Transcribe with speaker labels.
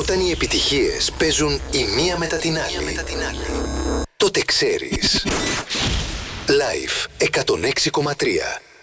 Speaker 1: Όταν οι επιτυχίες παίζουν η μία μετά την άλλη, τότε ξέρεις. Live 106,3.